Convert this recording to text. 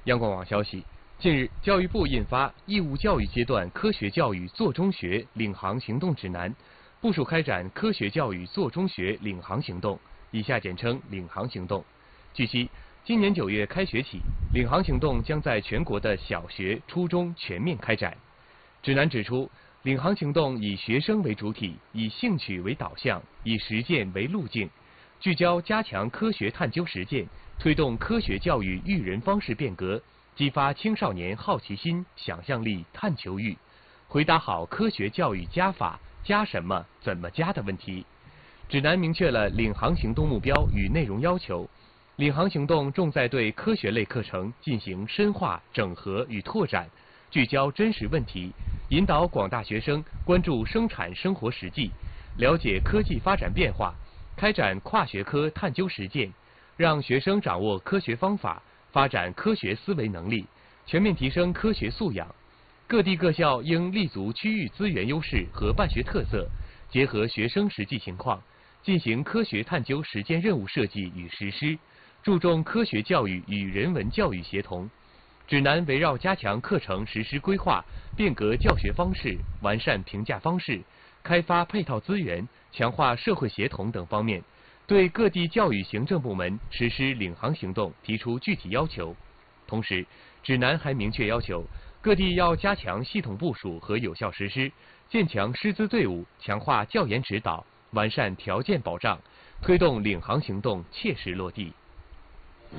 央广网消息，近日，教育部印发《义务教育阶段科学教育做中学领航行动指南》，部署开展科学教育做中学领航行动，以下简称“领航行动”。据悉，今年9月开学起，领航行动将在全国的小学、初中全面开展。指南指出，领航行动以学生为主体，以兴趣为导向，以实践为路径，聚焦加强科学探究实践，推动科学教育育人方式变革，激发青少年好奇心、想象力、探求欲，回答好科学教育加法、加什么、怎么加的问题。指南明确了领航行动目标与内容要求。领航行动重在对科学类课程进行深化、整合与拓展，聚焦真实问题，引导广大学生关注生产生活实际，了解科技发展变化，开展跨学科探究实践，让学生掌握科学方法，发展科学思维能力，全面提升科学素养。各地各校应立足区域资源优势和办学特色，结合学生实际情况，进行科学探究实践任务设计与实施，注重科学教育与人文教育协同。指南围绕加强课程实施规划、变革教学方式、完善评价方式、开发配套资源、强化社会协同等方面，对各地教育行政部门实施领航行动提出具体要求。同时，指南还明确要求各地要加强系统部署和有效实施，建强师资队伍，强化教研指导，完善条件保障，推动领航行动切实落地。